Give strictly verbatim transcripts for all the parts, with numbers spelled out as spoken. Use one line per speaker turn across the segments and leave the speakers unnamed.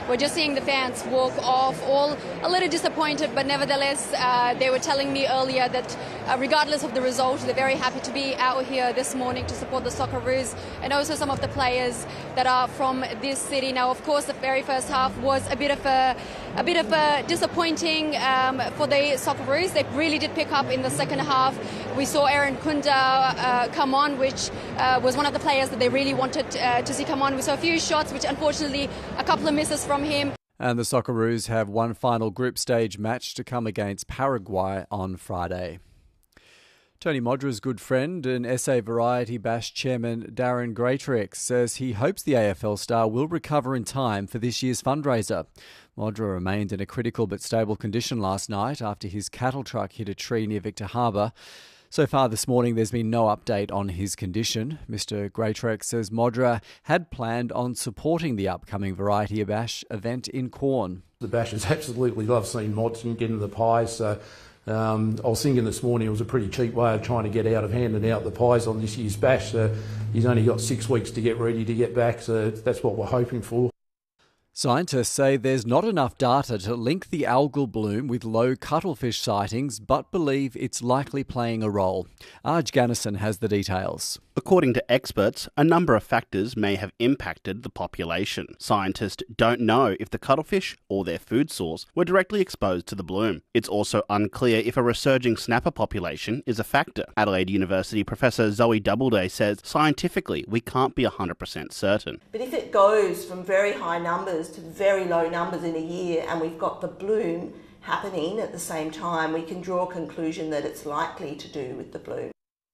we're just seeing the fans walk off, all a little disappointed, but nevertheless, uh, they were telling me earlier that uh, regardless of the result, they're very happy to be out here this morning to support the Socceroos, and also some of the players that are from this city. Now, of course, the very first half was a bit of a, a bit of a disappointing um, for the Socceroos. They really did pick up in the second half. We saw Aaron Kunda uh, come on, which uh, was one of the players that they really wanted uh, to see come on. We saw a few shots, which unfortunately a couple of misses from him.
And the Socceroos have one final group stage match to come against Paraguay on Friday. Tony Modra's good friend and S A Variety Bash chairman Darren Greatrex says he hopes the A F L star will recover in time for this year's fundraiser. Modra remained in a critical but stable condition last night after his cattle truck hit a tree near Victor Harbour. So far this morning, there's been no update on his condition. Mister Greatrex says Modra had planned on supporting the upcoming Variety Bash event in Quorn.
The Bashers absolutely love seeing Mods get into the pies. So um, I was thinking this morning it was a pretty cheap way of trying to get out of handing out the pies on this year's Bash. So he's only got six weeks to get ready to get back. So that's what we're hoping for.
Scientists say there's not enough data to link the algal bloom with low cuttlefish sightings, but believe it's likely playing a role. Arj Gannison has the details.
According to experts, a number of factors may have impacted the population. Scientists don't know if the cuttlefish or their food source were directly exposed to the bloom. It's also unclear if a resurging snapper population is a factor. Adelaide University Professor Zoe Doubleday says scientifically we can't be one hundred percent certain.
But if it goes from very high numbers to very low numbers in a year and we've got the bloom happening at the same time, we can draw a conclusion that it's likely to do with the bloom.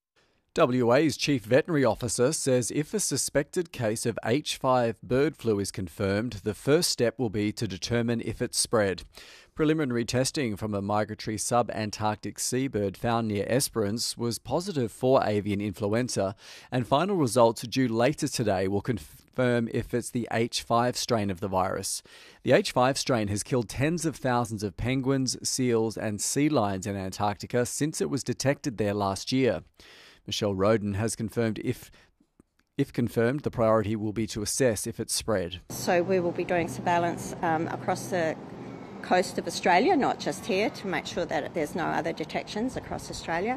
W A's Chief Veterinary Officer says if a suspected case of H five bird flu is confirmed, the first step will be to determine if it's spread. Preliminary testing from a migratory sub-Antarctic seabird found near Esperance was positive for avian influenza, and final results due later today will confirm if it's the H five strain of the virus. The H five strain has killed tens of thousands of penguins, seals and sea lions in Antarctica since it was detected there last year. Michelle Roden has confirmed if If confirmed, the priority will be to assess if it's spread.
So we will be doing surveillance um, across the coast of Australia, not just here, to make sure that there's no other detections across Australia.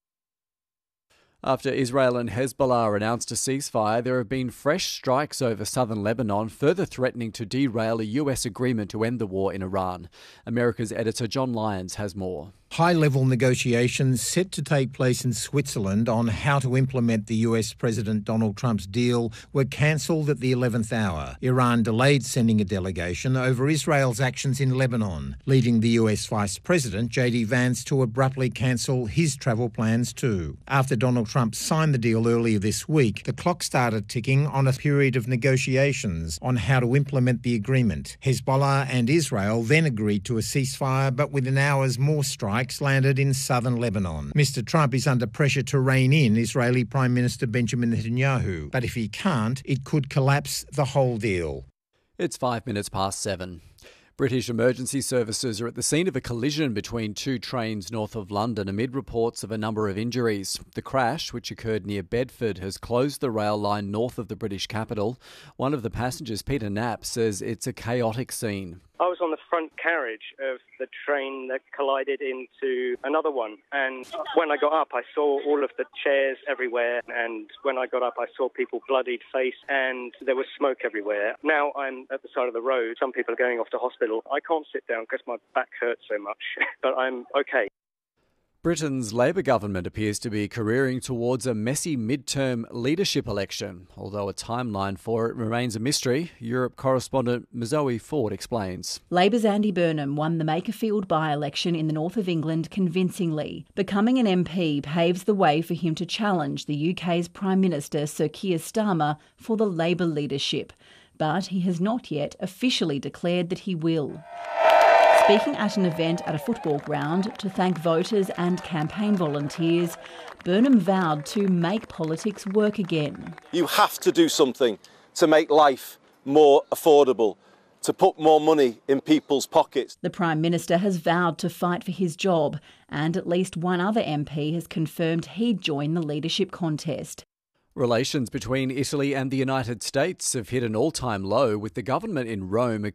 After Israel and Hezbollah announced a ceasefire, there have been fresh strikes over southern Lebanon, further threatening to derail a U S agreement to end the war in Iran. America's editor John Lyons has more.
High-level negotiations set to take place in Switzerland on how to implement the U S President Donald Trump's deal were cancelled at the eleventh hour. Iran delayed sending a delegation over Israel's actions in Lebanon, leading the U S Vice President J D Vance to abruptly cancel his travel plans too. After Donald Trump signed the deal earlier this week, the clock started ticking on a period of negotiations on how to implement the agreement. Hezbollah and Israel then agreed to a ceasefire, but within hours more strikes landed in southern Lebanon. Mister Trump is under pressure to rein in Israeli Prime Minister Benjamin Netanyahu, but if he can't, it could collapse the whole deal.
It's five minutes past seven. British emergency services are at the scene of a collision between two trains north of London amid reports of a number of injuries. The crash, which occurred near Bedford, has closed the rail line north of the British capital. One of the passengers, Peter Knapp, says it's a chaotic scene.
I was on the front carriage of the train that collided into another one, and when I got up I saw all of the chairs everywhere, and when I got up I saw people bloodied face and there was smoke everywhere. Now I'm at the side of the road. Some people are going off to hospital. I can't sit down because my back hurts so much, but I'm okay.
Britain's Labour government appears to be careering towards a messy mid-term leadership election. Although a timeline for it remains a mystery, Europe correspondent Zoe Ford explains.
Labour's Andy Burnham won the Makerfield by-election in the north of England convincingly. Becoming an M P paves the way for him to challenge the U K's Prime Minister Sir Keir Starmer for the Labour leadership. But he has not yet officially declared that he will. Speaking at an event at a football ground to thank voters and campaign volunteers, Burnham vowed to make politics work again.
You have to do something to make life more affordable, to put more money in people's pockets.
The Prime Minister has vowed to fight for his job, and at least one other M P has confirmed he'd join the leadership contest.
Relations between Italy and the United States have hit an all-time low, with the government in Rome